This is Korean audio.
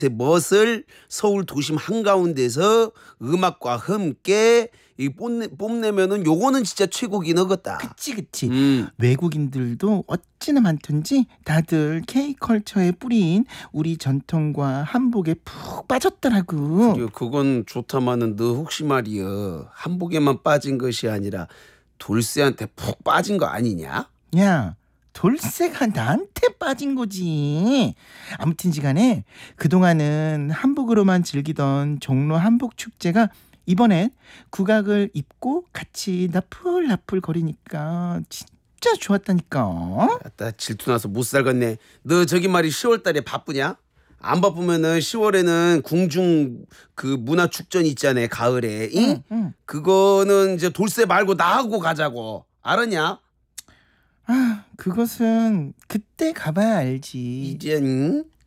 멋을 서울 도심 한가운데서 음악과 함께 이 뽐내면은 요거는 진짜 최고긴 하겠다. 그치. 외국인들도 어찌나 많던지 다들 K컬처에 뿌린 우리 전통과 한복에 푹 빠졌더라고. 그래, 그건 좋다마는 너 혹시 말이여 한복에만 빠진 것이 아니라 돌쇠한테 푹 빠진 거 아니냐? 야, 돌쇠가 나한테 빠진 거지. 아무튼지간에 그동안은 한복으로만 즐기던 종로 한복축제가 이번엔 국악을 입고 같이 나풀나풀 거리니까 진짜 좋았다니까. 나 질투나서 못 살겠네. 너 저기 말이 10월 달에 바쁘냐? 안 바쁘면은 10월에는 궁중 그 문화축전 있잖아, 가을에. 응? 응. 그거는 이제 돌쇠 말고 나하고 가자고. 알았냐? 아, 그것은 그때 가봐야 알지. 이제 응?